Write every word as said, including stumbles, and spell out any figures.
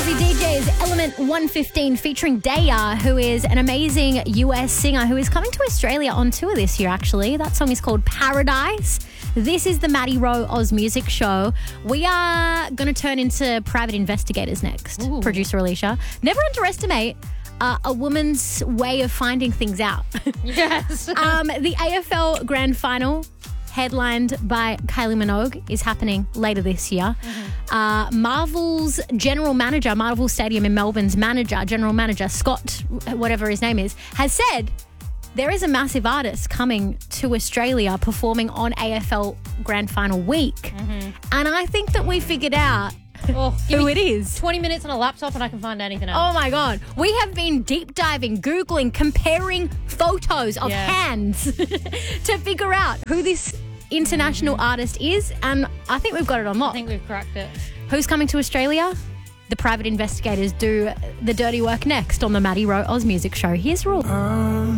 Aussie D Js, Element one fifteen featuring Daya, who is an amazing U S singer who is coming to Australia on tour this year, actually. That song is called Paradise. This is the Maddie Rowe Oz Music Show. We are going to turn into private investigators next, Ooh. Producer Alicia. Never underestimate uh, a woman's way of finding things out. Yes. um, the A F L Grand Final, headlined by Kylie Minogue, is happening later this year. Mm-hmm. Uh, Marvel's general manager, Marvel Stadium in Melbourne's manager, general manager, Scott, whatever his name is, has said there is a massive artist coming to Australia performing on A F L Grand Final week. Mm-hmm. And I think that we figured out Oh, give who me it is. twenty minutes on a laptop and I can find anything else. Oh my God. We have been deep diving, Googling, comparing photos of Yeah. hands to figure out who this international artist is. And I think we've got it I unlocked. think we've cracked it. Who's coming to Australia? The private investigators do the dirty work next on the Maddie Rowe Oz Music Show. Here's Rule.